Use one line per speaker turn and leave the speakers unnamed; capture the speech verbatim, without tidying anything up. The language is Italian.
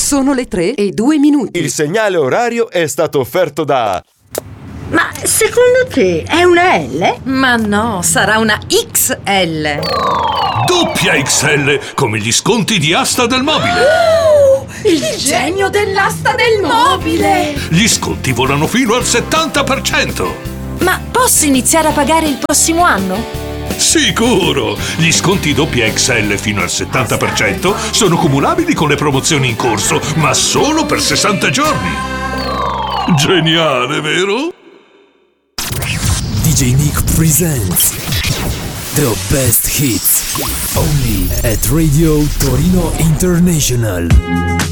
Sono le tre e due minuti.
Il segnale orario è stato offerto da...
Ma secondo te è una L?
Ma no, sarà una X L.
Doppia X L, come gli sconti di Asta del Mobile.
Oh, il genio dell'asta del mobile!
Gli sconti volano fino al settanta per cento.
Ma posso iniziare a pagare il prossimo anno?
Sicuro! Gli sconti doppia X L fino al settanta per cento sono cumulabili con le promozioni in corso, ma solo per sessanta giorni. Geniale, vero?
D J Nick presents the best hits only at Radio Torino International.